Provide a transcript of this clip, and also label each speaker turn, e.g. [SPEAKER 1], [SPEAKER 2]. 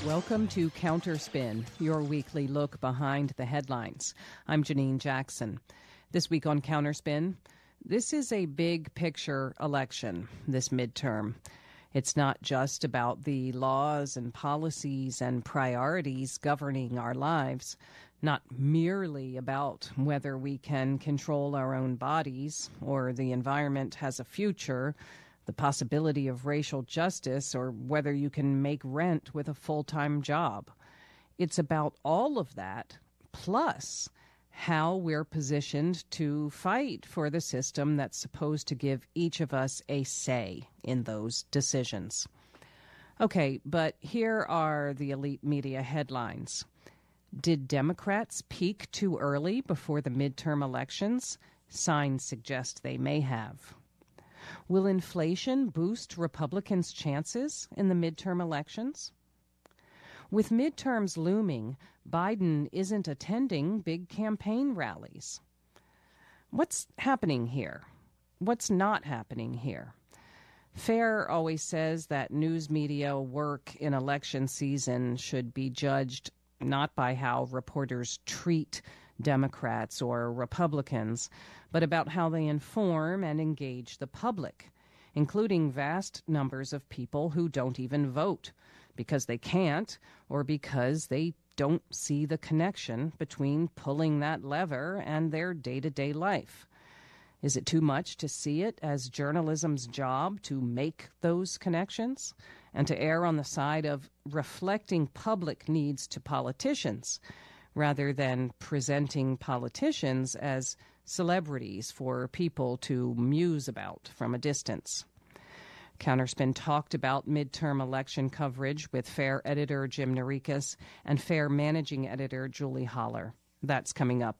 [SPEAKER 1] Welcome to Counterspin, your weekly look behind the headlines. I'm Janine Jackson. This week on Counterspin, this is a big picture election, this midterm. It's not just about the laws and policies and priorities governing our lives, not merely about whether we can control our own bodies or the environment has a future, the possibility of racial justice, or whether you can make rent with a full-time job. It's about all of that, plus how we're positioned to fight for the system that's supposed to give each of us a say in those decisions. Okay, but here are the elite media headlines. Did Democrats peak too early before the midterm elections? Signs suggest they may have. Will inflation boost Republicans' chances in the midterm elections? With midterms looming, Biden isn't attending big campaign rallies. What's happening here? What's not happening here? FAIR always says that news media work in election season should be judged not by how reporters treat Democrats or Republicans, but about how they inform and engage the public, including vast numbers of people who don't even vote because they can't or because they don't see the connection between pulling that lever and their day-to-day life. Is it too much to see it as journalism's job to make those connections and to err on the side of reflecting public needs to politicians rather than presenting politicians as celebrities for people to muse about from a distance? Counterspin talked about midterm election coverage with FAIR editor Jim Narikas and FAIR managing editor Julie Haller. That's coming up